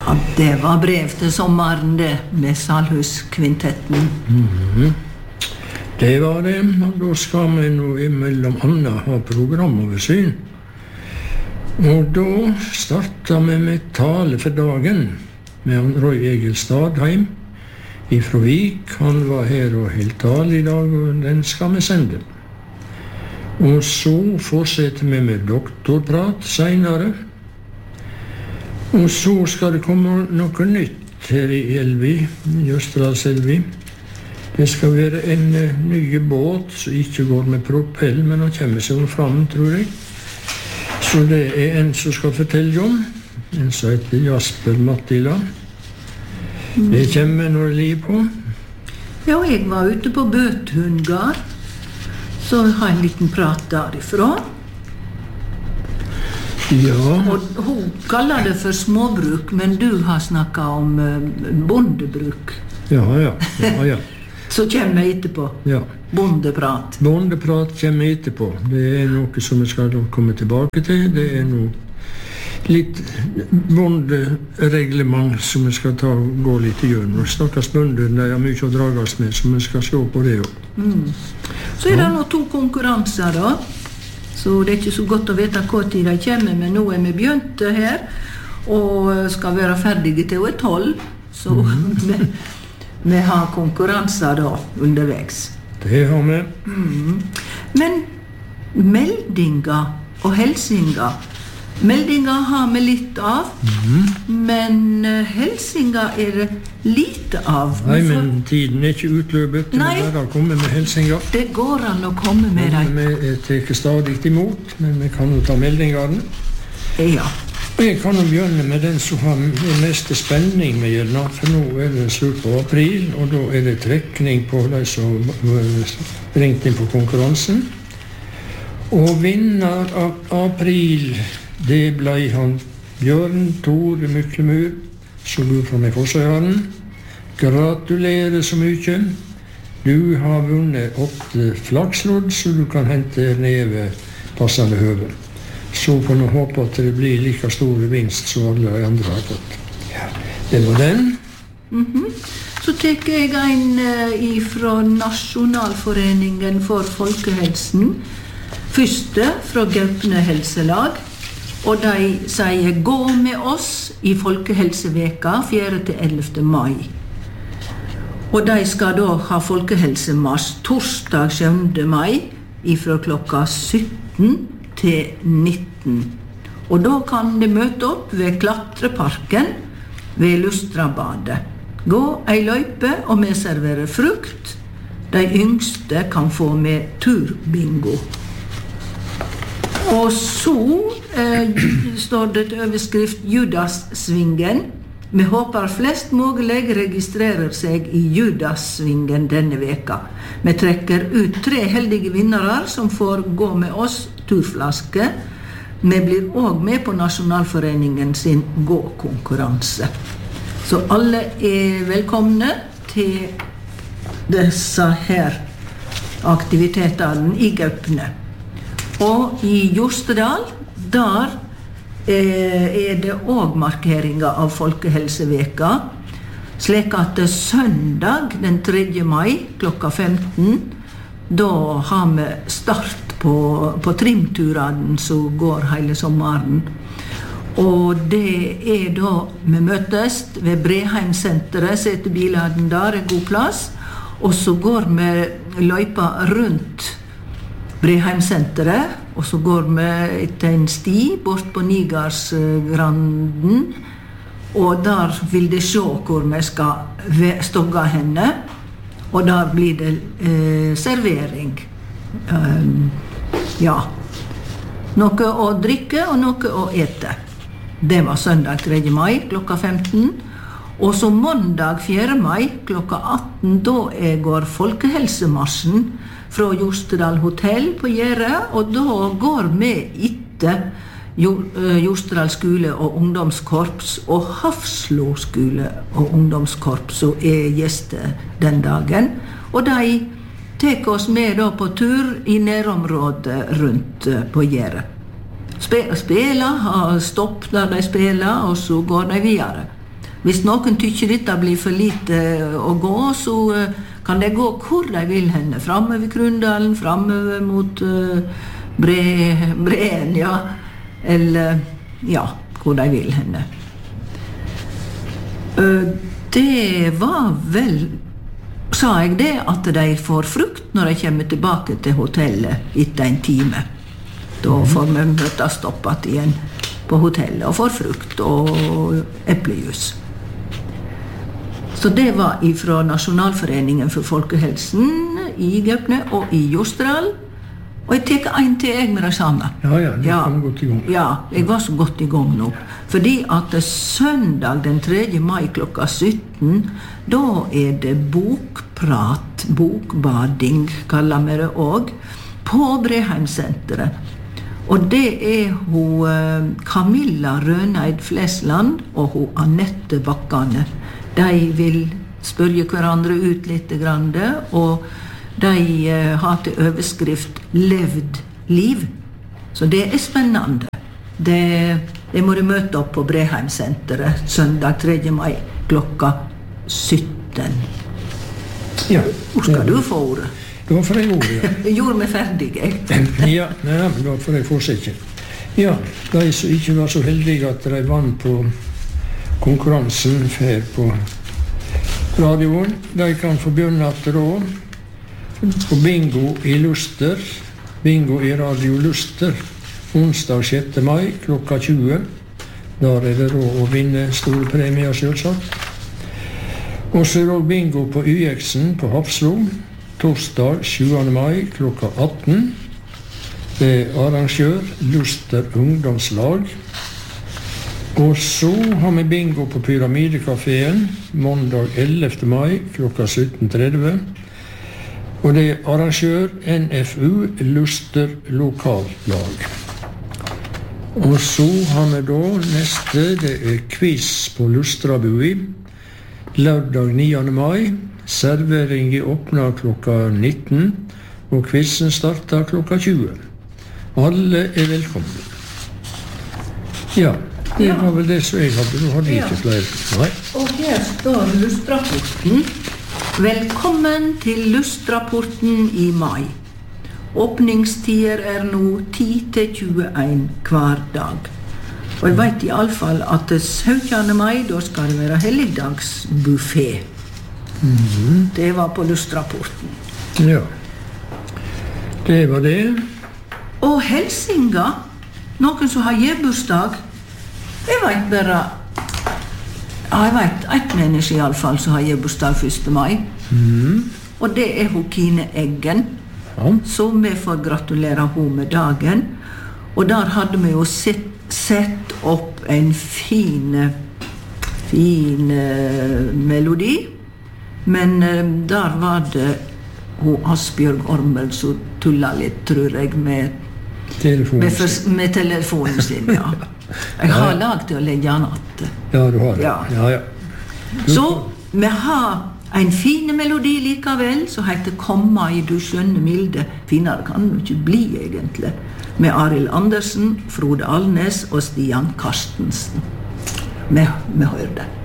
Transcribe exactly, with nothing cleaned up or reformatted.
Ja, det var brev til sommeren det, med Salhuskvintetten. Mhm. Det var det, og da skal vi nå imellom annet ha programoversyn. Og da startet vi med tale for dagen med han Roy Egil Stadheim ifra Vik. Han var her og helt tale i dag, og den skal vi sende. Og så fortsetter vi med doktorprat senere. Og så skal det komme noe nytt her i Elvi, Jøsterdalselvi. Det skal være en uh, ny båt som ikke går med propell, men han kommer seg fram, tror jeg. Så det er en som skal fortelle om, en som heter Jasper Mattila. Mm. Det kommer når det liv på. Ja, jeg var ute på Bøthundgard, så jeg har en liten prat derifra. Ja. Og hun kaller det for småbruk, men du har snakket om uh, bondebruk. Ja, ja, ja, ja. Så kommer jeg etterpå. Ja. Bondeprat. Bondeprat kommer etterpå. Det er noe som vi skal komme tilbake til. Det er noe litt bondereglement som vi skal ta og gå litt gjennom. Stakkars bønder, de har mye å drages med, så vi skal se på det også. Mm. Så er det nå to konkurranser da. Så det er ikke så godt å vite hva tid de kommer, men nå er vi begynt her, og skal være ferdige til å er tolv. Så mm. vi, vi har konkurranser da underveis. Det har vi. Mm. Men meldinger og helsinger, meldinger har vi litt av, mm. men helsinger er det lite av. Nei, men tiden er ikke utløpet. Nei, det er å komme med helsinger. Det går an å komme med dem. Vi tar stadig imot, men vi kan jo ta meldingene. Ja. Jeg kan jo begynne med den som har den meste spenning med gjeldene, for nå er det slutt på april, og da er det trekning på de som ringte inn på konkurransen. Og vinner av april, det ble han Bjørn Tore Myklemur, som bor fra meg Forsøyaren. Gratulerer så mye. Du har vunnet åtte flakslodd, så du kan hente neve passende høve. Så får vi håpe at det blir like stor vinst som alle andre har fått. Ja, det var den. Mm-hmm. Så tek jeg en uh, fra Nasjonalforeningen for folkehelsen. Første fra Gaupne helselag. Og de sier gå med oss i Folkehelseveka fjerde til ellevte mai. Og de skal da ha folkehelsemarsj torsdag sjuende mai ifra klokka sytten til nitten. Og da kan de møte opp ved Klatreparken ved Lustrabadet. Gå ei løype og vi serverer frukt. De yngste kan få med turbingo. Og så eh, står det til overskrift Judassvingen. Vi håper flest mulig registrerer seg i Judassvingen denne veka. Vi trekker ut tre heldige vinnere som får gå med oss turflaske. Vi blir også med på Nasjonalforeningen sin gå-konkurranse. Så alle er velkomne til disse her aktivitetene i Gaupne. Og i Jostedal, der er det også markeringer av Folkehelseveka, slik at søndag den tredje mai klokka femten, da har vi start på, på trimturene som går hele sommeren. Og det er da vi møtes ved Breheimsenteret, setter bilene der, er god plass, og så går vi løypa rundt Breheimsenteret, og så går vi etter en sti bort på Nigarsgranden, og der vil de se hvor vi skal stogge henne, og der blir det eh, servering. Um, ja, noe å drikke og noe å ete. Det var søndag tredje mai klokka femten, og så mandag fjerde mai klokka atten, da går folkehelsemarsjen fra Jostedal hotell på Gjære, og da går vi etter Jostedal skole og ungdomskorps og Hafslo skole og ungdomskorps som er gjester den dagen. Og de tek oss med da på tur i nærområdet rundt på Gjære. Spela, ha stopp der de spelar, og så går de videre. Hvis noen tykker dette blir for lite å gå, så kan de gå hvor de vil henne. Framover Krundalen, framover mot uh, bre, Breen, ja. Eller, ja, hvor de vil henne. Uh, det var vel, sa jeg det, at de får frukt når de kommer tilbake til hotellet etter en time. Da får vi møtes stoppet igjen på hotellet og får frukt og eplejus. Så det var ifra Nasjonalforeningen for folkehelsen i Gaupne og i Jostedal. Og jeg teker en til jeg med det samme. Ja, ja, det kom godt i gang. Ja, jeg var så godt i gang nå. Fordi at søndag den tredje mai klokka sytten, da er det bokprat, bokbading, kaller vi det også, på Breheimsenteret. Og det er hun Camilla Røneid Flesland og hun Annette Bakkane. De vil spørre hverandre ut litt grann, og de uh, har til overskrift «Levd liv». Så det er spennende. Det, det må de møte opp på Breheimsenteret søndag tredje mai klokka sytten. Ja. Hvor skal du få ordet? Da får jeg ordet, ja. Jeg gjorde meg ferdig, jeg. Ja, nei, men da får jeg fortsette. Ja, de som ikke var så heldige at de vant på konkurransen her på radioen, de kan få begynne etter da på bingo i Luster, bingo i Radio Luster, onsdag sjette mai klokka tjue. Der er det råd å vinne store premier, selvsagt. Og så er det bingo på Y X-en på Hafslo, torsdag sjuende mai klokka atten. Det er arrangør Luster ungdomslag. Og så har vi bingo på Pyramidekaféen måndag ellevte mai klokka sytten tretti. Og det er arrangør N F U Luster lokallag. Og så har vi da neste, det er quiz på Lustrabui. Lørdag niende mai, servering i åpna klokka nitten, og quizen starter klokka tjue. Alle er velkomne. Ja. Det var vel det som jeg hadde. Du hadde ikke flere. Nei. Og her står Lustrapporten. Velkommen til Lustrapporten i mai. Åpningstider er nå ti til tjueen hver dag. Og jeg vet i alle fall at syttende mai, da skal det være helligdagsbuffé. Mm-hmm. Det var på Lustrapporten. Ja. Det var det. Og Helsinga, noen som har gebursdag. Jeg vet bare, ja, jeg vet et menneske i alle fall som har gebursdag første mai. Mm. Og det er hun Kine Eggen. Ja. Så vi får gratulere hun med dagen. Og der hadde vi jo sett, sett opp en fin, fin uh, melodi. Men uh, der var det hun Asbjørg Ormel som tullet litt, tror jeg, med telefonen, med, for, med telefonen sin, ja. Jeg har lagt til å legge den att. Ja, du har det. Ja. Ja, ja. Så vi har en fin melodi likevel, som heter «Komma i du skjønne milde». Finere kan det ikke bli, egentlig. Med Arild Andersen, Frode Alnes og Stian Karstensen. Vi, vi hører det.